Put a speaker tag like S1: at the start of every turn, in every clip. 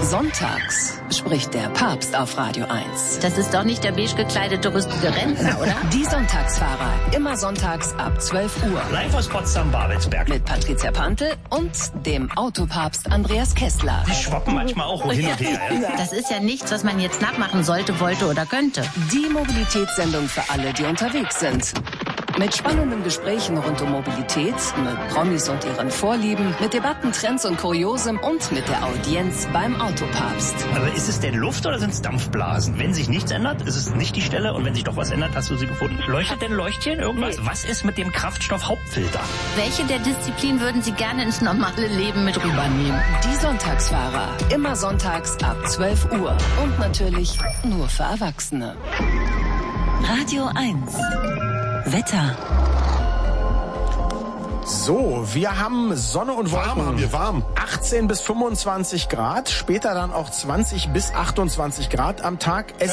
S1: Sonntags spricht der Papst auf Radio 1.
S2: Das ist doch nicht der beige gekleidete rüstige Rentner, oder?
S1: Die Sonntagsfahrer, immer sonntags ab 12 Uhr.
S3: Live aus Potsdam-Babelsberg.
S1: Mit Patricia Pantel und dem Autopapst Andreas Kessler.
S3: Die schwappen manchmal auch hin und her. Ja?
S2: Das ist ja nichts, was man jetzt nachmachen sollte, wollte oder könnte.
S1: Die Mobilitätssendung für alle, die unterwegs sind. Mit spannenden Gesprächen rund um Mobilität, mit Promis und ihren Vorlieben, mit Debatten, Trends und Kuriosem und mit der Audienz beim Autopapst.
S3: Aber ist es denn Luft oder sind es Dampfblasen? Wenn sich nichts ändert, ist es nicht die Stelle, und wenn sich doch was ändert, hast du sie gefunden. Leuchtet denn Leuchtchen irgendwas? Nee. Was ist mit dem Kraftstoff-Hauptfilter?
S2: Welche der Disziplinen würden Sie gerne ins normale Leben mit rübernehmen?
S1: Die Sonntagsfahrer, immer sonntags ab 12 Uhr. Und natürlich nur für Erwachsene.
S4: Radio 1 Wetter.
S5: So, wir haben Sonne und Wolken.
S6: Warm haben wir, warm.
S5: 18 bis 25 Grad, später dann auch 20 bis 28 Grad am Tag. Es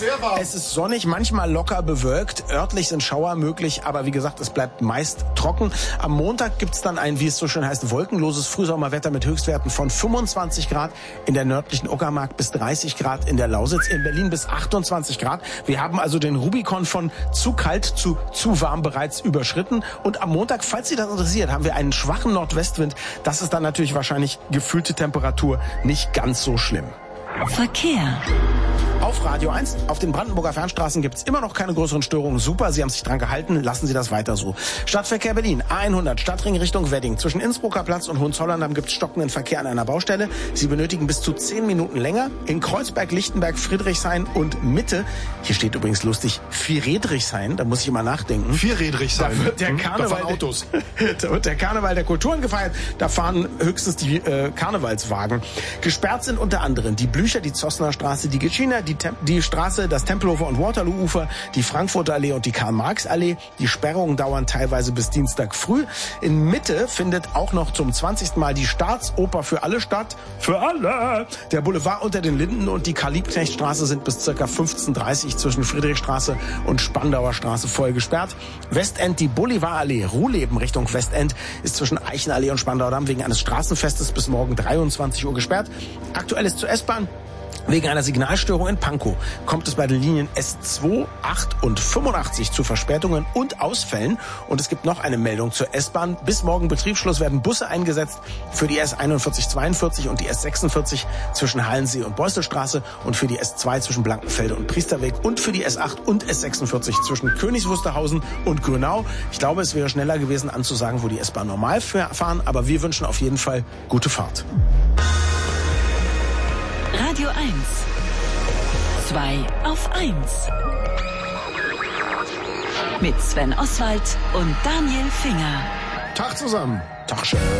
S5: ist sonnig, manchmal locker bewölkt. Örtlich sind Schauer möglich, aber wie gesagt, es bleibt meist trocken. Am Montag gibt's dann ein, wie es so schön heißt, wolkenloses Frühsommerwetter mit Höchstwerten von 25 Grad in der nördlichen Uckermark bis 30 Grad in der Lausitz, in Berlin bis 28 Grad. Wir haben also den Rubikon von zu kalt zu warm bereits überschritten. Und am Montag, falls Sie das interessiert, haben wir einen schwachen Nordwestwind. Das ist dann natürlich wahrscheinlich gefühlte Temperatur nicht ganz so schlimm.
S4: Verkehr.
S5: Auf Radio 1, auf den Brandenburger Fernstraßen gibt's immer noch keine größeren Störungen. Super, Sie haben sich dran gehalten, lassen Sie das weiter so. Stadtverkehr Berlin, A100, Stadtring Richtung Wedding. Zwischen Innsbrucker Platz und Hohenzollern gibt's stockenden Verkehr an einer Baustelle. Sie benötigen bis zu 10 Minuten länger. In Kreuzberg, Lichtenberg, Friedrichshain und Mitte, hier steht übrigens lustig, Vierriedrichshain, da muss ich immer nachdenken.
S6: Vierriedrichshain.
S5: Da wird der Karneval,
S6: Autos.
S5: Da wird der Karneval der Kulturen gefeiert. Da fahren höchstens die Karnevalswagen. Gesperrt sind unter anderem die Blücher, die Zossner Straße, die Gitschiner, die Straße, das Tempelhofer und Waterloo-Ufer, die Frankfurter Allee und die Karl-Marx-Allee. Die Sperrungen dauern teilweise bis Dienstag früh. In Mitte findet auch noch zum 20. Mal die Staatsoper für alle statt. Für alle! Der Boulevard unter den Linden und die Karl-Liebknecht-Straße sind bis ca. 15:30 Uhr zwischen Friedrichstraße und Spandauer Straße voll gesperrt. Westend, die Bolivarallee, Ruhleben Richtung Westend, ist zwischen Eichenallee und Spandaudamm wegen eines Straßenfestes bis morgen 23 Uhr gesperrt. Aktuell ist zur S-Bahn. Wegen einer Signalstörung in Pankow kommt es bei den Linien S2, 8 und 85 zu Verspätungen und Ausfällen. Und es gibt noch eine Meldung zur S-Bahn. Bis morgen Betriebsschluss werden Busse eingesetzt für die S41, 42 und die S46 zwischen Hallensee und Beustelstraße und für die S2 zwischen Blankenfelde und Priesterweg und für die S8 und S46 zwischen Königs Wusterhausen und Grünau. Ich glaube, es wäre schneller gewesen anzusagen, wo die S-Bahn normal fahren, aber wir wünschen auf jeden Fall gute Fahrt.
S4: Radio 1 2 auf 1 mit Sven Oswald und Daniel Finger.
S5: Tag zusammen. Tag schön.